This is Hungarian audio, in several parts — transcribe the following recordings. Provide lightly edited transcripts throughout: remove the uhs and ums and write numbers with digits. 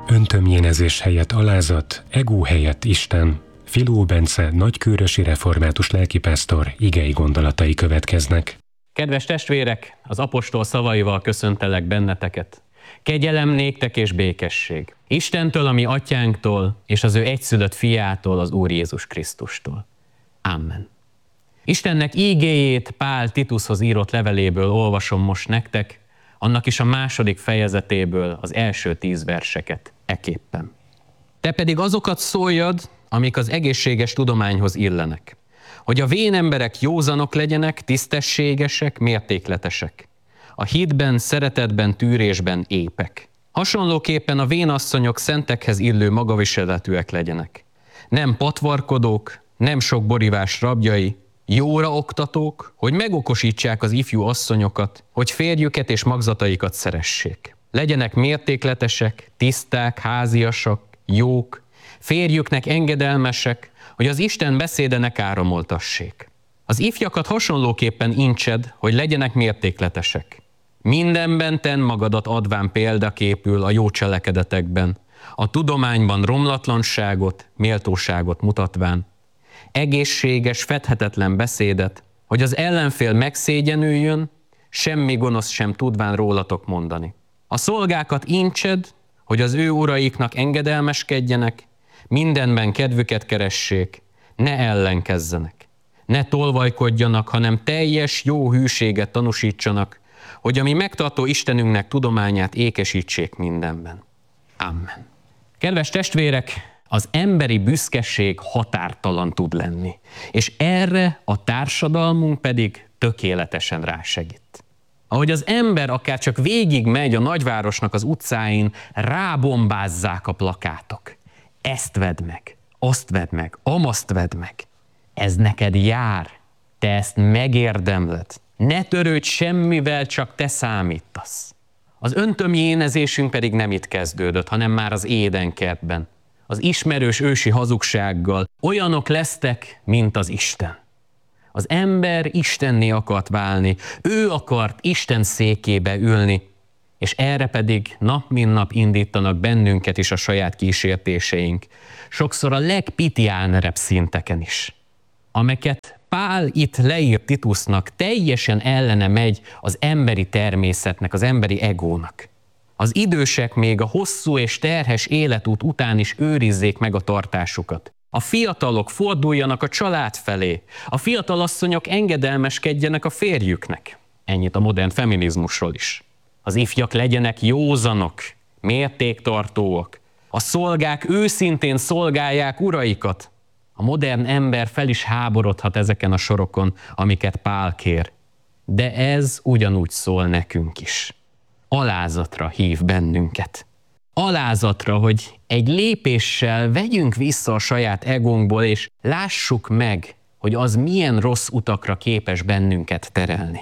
Öntömjénezés helyett alázat, egó helyett Isten. Filó Bence nagykőrösi református lelkipásztor igei gondolatai következnek. Kedves testvérek, az apostol szavaival köszöntelek benneteket. Kegyelem néktek és békesség. Istentől, a mi atyánktól, és az ő egyszülött fiától, az Úr Jézus Krisztustól. Amen. Istennek ígéjét Pál Titushoz írott leveléből olvasom most nektek, annak is a 2. fejezetéből az első 10 verseket eképpen. Te pedig azokat szóljad, amik az egészséges tudományhoz illenek, hogy a vén emberek józanok legyenek, tisztességesek, mértékletesek, a hitben, szeretetben, tűrésben épek. Hasonlóképpen a vénasszonyok szentekhez illő magaviseletűek legyenek. Nem patvarkodók, nem sok borivás rabjai, jóra oktatók, hogy megokosítsák az ifjú asszonyokat, hogy férjüket és magzataikat szeressék. Legyenek mértékletesek, tiszták, háziasak, jók, férjüknek engedelmesek, hogy az Isten beszéde ne káromoltassék. Az ifjakat hasonlóképpen intsed, hogy legyenek mértékletesek. Mindenben tenn magadat adván példaképül a jó cselekedetekben, a tudományban romlatlanságot, méltóságot mutatván, egészséges, fedhetetlen beszédet, hogy az ellenfél megszégyenüljön, semmi gonosz sem tudván rólatok mondani. A szolgákat intsed, hogy az ő uraiknak engedelmeskedjenek, mindenben kedvüket keressék, ne ellenkezzenek, ne tolvajkodjanak, hanem teljes jó hűséget tanúsítsanak, hogy a mi megtartó Istenünknek tudományát ékesítsék mindenben. Amen. Kedves testvérek, az emberi büszkeség határtalan tud lenni, és erre a társadalmunk pedig tökéletesen rásegít. Ahogy az ember akár csak végig megy a nagyvárosnak az utcáin, rábombázzák a plakátok. Ezt vedd meg, azt vedd meg, amaszt vedd meg. Ez neked jár, te ezt megérdemled. Ne törődj semmivel, csak te számítasz. Az öntömjénezésünk pedig nem itt kezdődött, hanem már az édenkertben. Az ismerős ősi hazugsággal olyanok lesztek, mint az Isten. Az ember Istenné akart válni, ő akart Isten székébe ülni, és erre pedig nap mint nap indítanak bennünket is a saját kísértéseink, sokszor a legpitiánerebb szinteken is. Amelyeket Pál itt leír Titusnak, teljesen ellene megy az emberi természetnek, az emberi egónak. Az idősek még a hosszú és terhes életút után is őrizzék meg a tartásukat. A fiatalok forduljanak a család felé, a fiatalasszonyok engedelmeskedjenek a férjüknek. Ennyit a modern feminizmusról is. Az ifjak legyenek józanok, mértéktartóak. A szolgák őszintén szolgálják uraikat. A modern ember fel is háborodhat ezeken a sorokon, amiket Pál kér. De ez ugyanúgy szól nekünk is. Alázatra hív bennünket. Alázatra, hogy egy lépéssel vegyünk vissza a saját egónkból, és lássuk meg, hogy az milyen rossz utakra képes bennünket terelni.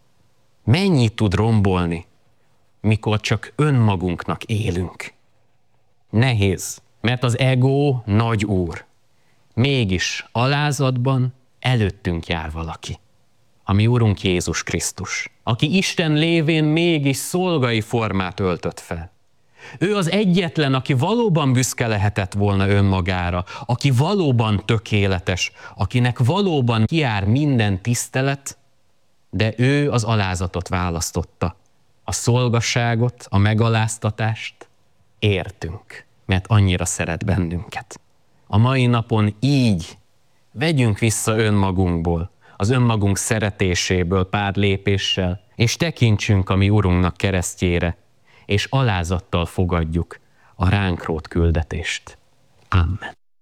Mennyit tud rombolni, mikor csak önmagunknak élünk. Nehéz, mert az ego nagy úr. Mégis alázatban előttünk jár valaki. A mi Urunk Jézus Krisztus, aki Isten lévén mégis szolgai formát öltött fel. Ő az egyetlen, aki valóban büszke lehetett volna önmagára, aki valóban tökéletes, akinek valóban kijár minden tisztelet, de ő az alázatot választotta, a szolgasságot, a megaláztatást. Értünk, mert annyira szeret bennünket. A mai napon így vegyünk vissza önmagunkból, az önmagunk szeretéséből pár lépéssel, és tekintsünk a mi Urunknak keresztjére, és alázattal fogadjuk a ránk rótt küldetést. Amen.